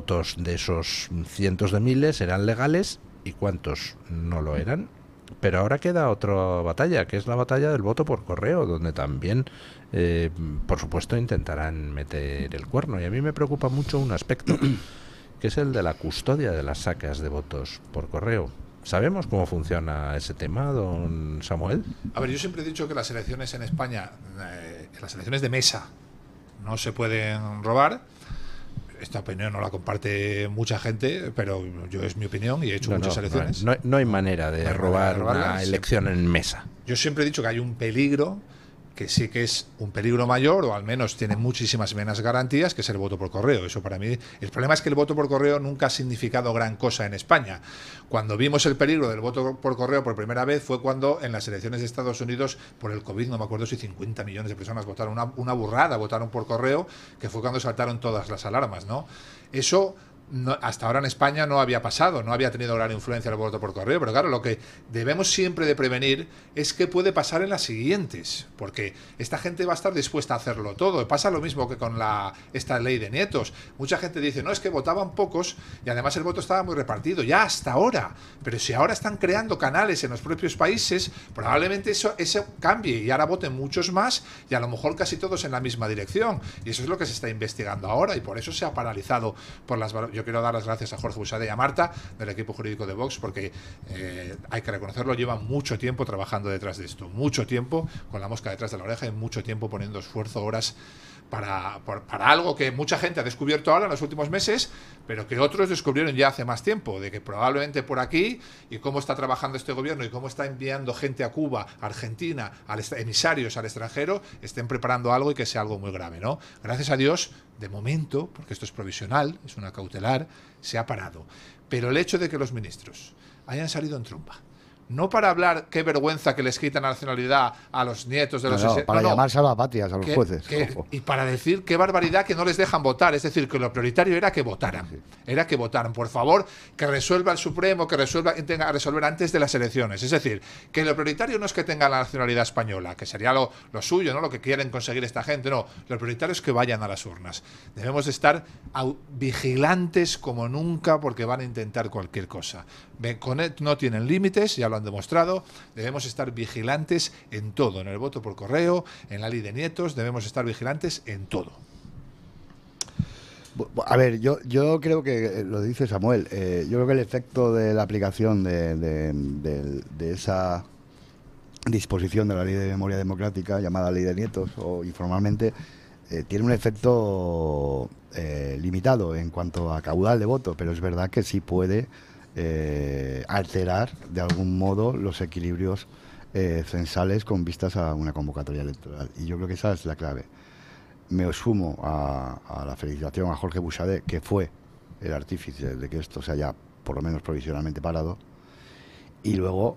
votos de esos cientos de miles eran legales y cuántos no lo eran. Pero ahora queda otra batalla, que es la batalla del voto por correo, donde también, por supuesto, intentarán meter el cuerno. Y a mí me preocupa mucho un aspecto, que es el de la custodia de las sacas de votos por correo. ¿Sabemos cómo funciona ese tema, don Samuel? A ver, yo siempre he dicho que las elecciones en España, las elecciones de mesa, no se pueden robar. Esta opinión no la comparte mucha gente, pero yo es mi opinión y he hecho muchas elecciones. No hay manera de robar una elección en mesa. Yo siempre he dicho que hay un peligro, que sí que es un peligro mayor, o al menos tiene muchísimas menos garantías, que es el voto por correo. Eso para mí, el problema es que el voto por correo nunca ha significado gran cosa en España. Cuando vimos el peligro del voto por correo por primera vez fue cuando en las elecciones de Estados Unidos, por el COVID, no me acuerdo si 50 millones de personas votaron, una burrada, votaron por correo, que fue cuando saltaron todas las alarmas, ¿no? Eso hasta ahora en España no había pasado, no había tenido gran influencia el voto por correo, pero claro, lo que debemos siempre de prevenir es qué puede pasar en las siguientes, porque esta gente va a estar dispuesta a hacerlo todo. Pasa lo mismo que con esta ley de nietos. Mucha gente dice, no, es que votaban pocos y además el voto estaba muy repartido, ya hasta ahora, pero si ahora están creando canales en los propios países, probablemente eso cambie y ahora voten muchos más y a lo mejor casi todos en la misma dirección, y eso es lo que se está investigando ahora y por eso se ha paralizado por las... Yo quiero dar las gracias a Jorge Buxade y a Marta del equipo jurídico de Vox porque hay que reconocerlo, llevan mucho tiempo trabajando detrás de esto, mucho tiempo con la mosca detrás de la oreja y mucho tiempo poniendo esfuerzo, horas para algo que mucha gente ha descubierto ahora en los últimos meses, pero que otros descubrieron ya hace más tiempo, de que probablemente por aquí, y cómo está trabajando este gobierno y cómo está enviando gente a Cuba, a Argentina, emisarios al extranjero, estén preparando algo y que sea algo muy grave, ¿no? Gracias a Dios, de momento, porque esto es provisional, es una cautelar, se ha parado. Pero el hecho de que los ministros hayan salido en tromba, no para hablar qué vergüenza que les quitan la nacionalidad a los nietos de los... Para llamar salvapatrias a los jueces. Y para decir qué barbaridad que no les dejan votar. Es decir, que lo prioritario era que votaran. Sí. Era que votaran. Por favor, que resuelva el Supremo, que tenga que resolver antes de las elecciones. Es decir, que lo prioritario no es que tengan la nacionalidad española, que sería lo suyo, ¿no? Lo que quieren conseguir esta gente. No, lo prioritario es que vayan a las urnas. Debemos de estar vigilantes como nunca porque van a intentar cualquier cosa. No tienen límites, ya lo han demostrado. Debemos estar vigilantes en todo, en el voto por correo, en la ley de nietos, debemos estar vigilantes en todo. A ver, yo creo que, lo dice Samuel, yo creo que el efecto de la aplicación de esa disposición de la ley de memoria democrática, llamada ley de nietos, o informalmente, tiene un efecto limitado en cuanto a caudal de voto, pero es verdad que sí puede alterar de algún modo los equilibrios censales con vistas a una convocatoria electoral, y yo creo que esa es la clave. Me sumo a la felicitación a Jorge Buxade, que fue el artífice de que esto se haya por lo menos provisionalmente parado, y luego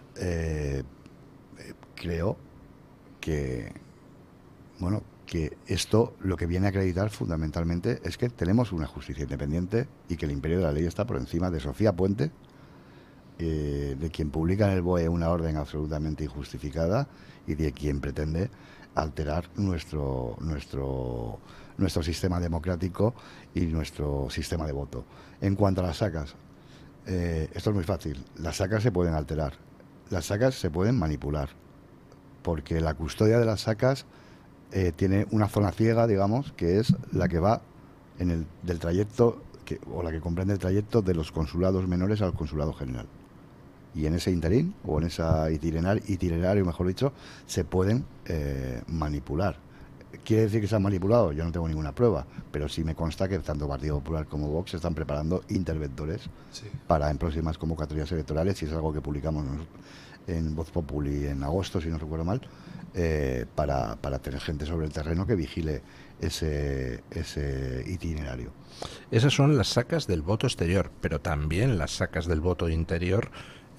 creo que que esto lo que viene a acreditar fundamentalmente es que tenemos una justicia independiente y que el imperio de la ley está por encima de Sofía Puente, de quien publica en el BOE una orden absolutamente injustificada y de quien pretende alterar nuestro sistema democrático y nuestro sistema de voto. En cuanto a las sacas, esto es muy fácil. Las sacas se pueden alterar, las sacas se pueden manipular, porque la custodia de las sacas tiene una zona ciega, digamos, que es la que va del trayecto, o la que comprende el trayecto de los consulados menores al consulado general. Y en ese interín, o en ese itinerario, mejor dicho, se pueden manipular. ¿Quiere decir que se han manipulado? Yo no tengo ninguna prueba, pero sí me consta que tanto Partido Popular como Vox están preparando interventores para en próximas convocatorias electorales, y es algo que publicamos en Voz Populi en agosto, si no recuerdo mal, para tener gente sobre el terreno que vigile ese itinerario. Esas son las sacas del voto exterior, pero también las sacas del voto interior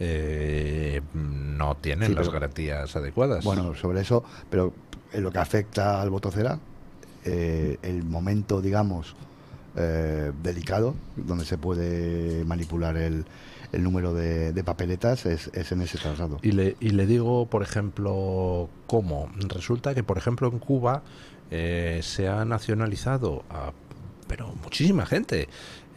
no tienen las garantías adecuadas. Bueno, sobre eso, pero en lo que afecta al voto cera, el momento, digamos, delicado, donde se puede manipular el número de papeletas, es en ese traslado. Y le digo, por ejemplo, cómo. Resulta que, por ejemplo, en Cuba se ha nacionalizado pero muchísima gente.